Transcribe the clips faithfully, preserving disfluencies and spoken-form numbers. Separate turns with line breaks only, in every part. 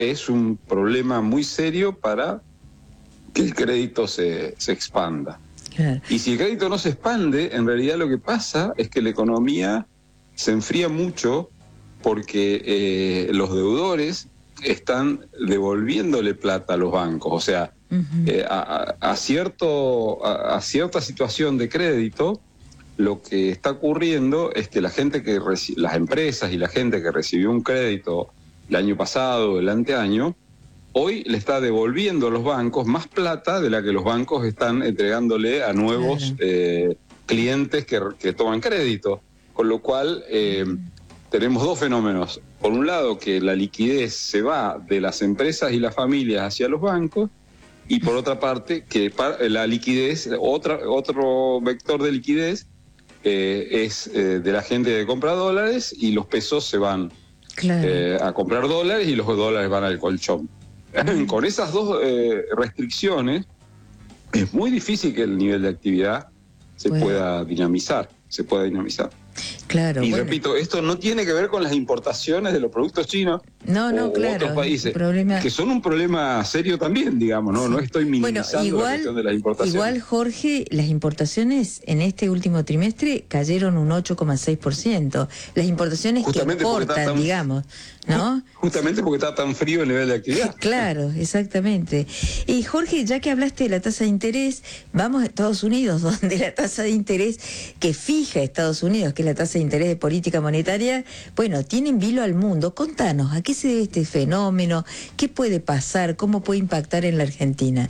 es un problema muy serio para que el crédito se, se expanda. Claro. Y si el crédito no se expande, en realidad lo que pasa es que la economía se enfría mucho porque eh, los deudores están devolviéndole plata a los bancos. O sea, uh-huh. eh, a, a, cierto, a, a cierta situación de crédito, lo que está ocurriendo es que la gente que reci- las empresas y la gente que recibió un crédito el año pasado o el anteaño, hoy le está devolviendo a los bancos más plata de la que los bancos están entregándole a nuevos claro. eh, clientes que, que toman crédito. Con lo cual eh, tenemos dos fenómenos. Por un lado, que la liquidez se va de las empresas y las familias hacia los bancos, y por otra parte, que la liquidez, otra, otro vector de liquidez eh, es eh, de la gente que compra dólares y los pesos se van claro. eh, a comprar dólares y los dólares van al colchón. Con esas dos eh, restricciones es muy difícil que el nivel de actividad se bueno. pueda dinamizar, se pueda dinamizar.
Claro,
y
bueno.
repito, esto no tiene que ver con las importaciones de los productos chinos
no, no,
o
claro,
otros países,
problema...
que son un problema serio también, digamos, no, sí. no estoy minimizando bueno, igual, la cuestión de las importaciones.
Igual, Jorge, las importaciones en este último trimestre cayeron un ocho coma seis por ciento. Las importaciones justamente que importan, tan, digamos, ¿no?
Justamente porque está tan frío el nivel de actividad.
Claro, exactamente. Y Jorge, ya que hablaste de la tasa de interés, vamos a Estados Unidos, donde la tasa de interés que fija Estados Unidos, que es la tasa de interés de política monetaria, bueno, tiene en vilo al mundo. Contanos, ¿a qué se debe este fenómeno? ¿Qué puede pasar? ¿Cómo puede impactar en la Argentina?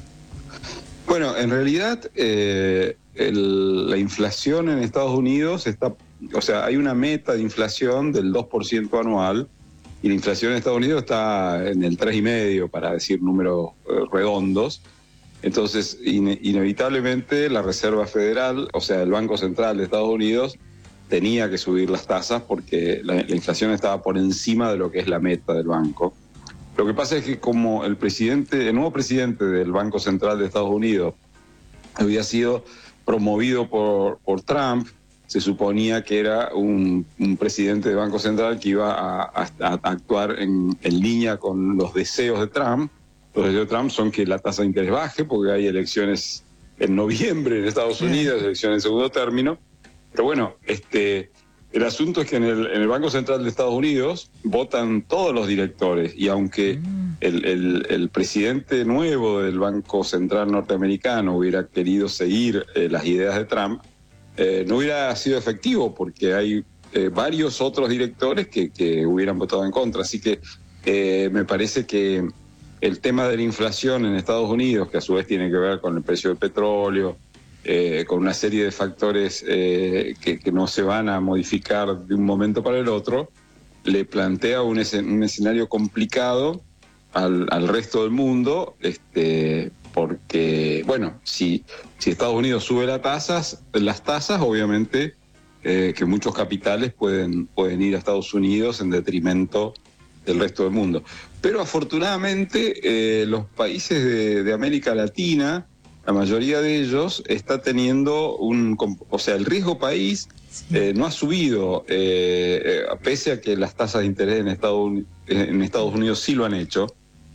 Bueno, en realidad eh, el, la inflación en Estados Unidos está, o sea, hay una meta de inflación del dos por ciento anual, y la inflación en Estados Unidos está en el tres coma cinco por ciento, para decir números eh, redondos. Entonces, in, inevitablemente la Reserva Federal, o sea, el Banco Central de Estados Unidos, tenía que subir las tasas porque la, la inflación estaba por encima de lo que es la meta del banco. Lo que pasa es que como el presidente, el nuevo presidente del Banco Central de Estados Unidos había sido promovido por, por Trump, se suponía que era un, un presidente de Banco Central que iba a, a, a actuar en, en línea con los deseos de Trump. Los deseos de Trump son que la tasa de interés baje, porque hay elecciones en noviembre en Estados Unidos, elecciones en segundo término. Pero bueno, este, el asunto es que en el, en el Banco Central de Estados Unidos votan todos los directores, y aunque el, el, el presidente nuevo del Banco Central norteamericano hubiera querido seguir eh, las ideas de Trump, eh, no hubiera sido efectivo, porque hay eh, varios otros directores que, que hubieran votado en contra. Así que eh, me parece que el tema de la inflación en Estados Unidos, que a su vez tiene que ver con el precio del petróleo, Eh, con una serie de factores eh, que, que no se van a modificar de un momento para el otro, le plantea un, es, un escenario complicado al, al resto del mundo, este, porque, bueno, si, si Estados Unidos sube las tasas, las tasas obviamente eh, que muchos capitales pueden, pueden ir a Estados Unidos en detrimento del resto del mundo. Pero afortunadamente eh, los países de, de América Latina, la mayoría de ellos está teniendo un... O sea, el riesgo país sí. eh, no ha subido, eh, eh, pese a que las tasas de interés en Estados, en Estados Unidos sí lo han hecho,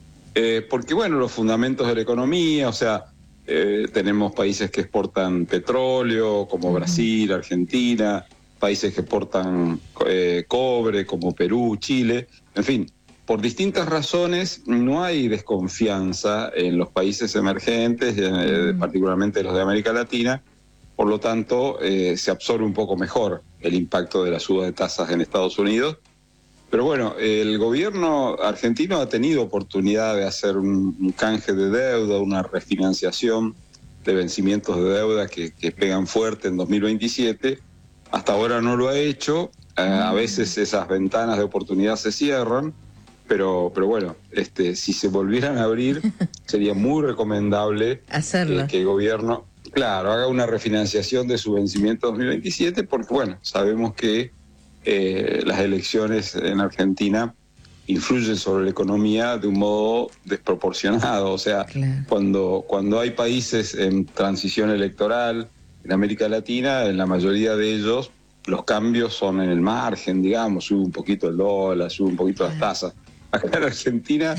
eh, porque, bueno, los fundamentos de la economía, o sea, eh, tenemos países que exportan petróleo, como uh-huh. Brasil, Argentina, países que exportan eh, cobre, como Perú, Chile, en fin. Por distintas razones no hay desconfianza en los países emergentes, eh, particularmente los de América Latina. Por lo tanto, eh, se absorbe un poco mejor el impacto de la suba de tasas en Estados Unidos. Pero bueno, el gobierno argentino ha tenido oportunidad de hacer un, un canje de deuda, una refinanciación de vencimientos de deuda que, que pegan fuerte en dos mil veintisiete. Hasta ahora no lo ha hecho. Eh, a veces esas ventanas de oportunidad se cierran. Pero, pero bueno, este, si se volvieran a abrir, sería muy recomendable
hacerlo.
Que, que el gobierno, claro, haga una refinanciación de su vencimiento dos mil veintisiete, porque bueno, sabemos que eh, las elecciones en Argentina influyen sobre la economía de un modo desproporcionado. O sea, claro. cuando, cuando hay países en transición electoral en América Latina, en la mayoría de ellos, los cambios son en el margen, digamos, sube un poquito el dólar, sube un poquito claro. las tasas. Acá en Argentina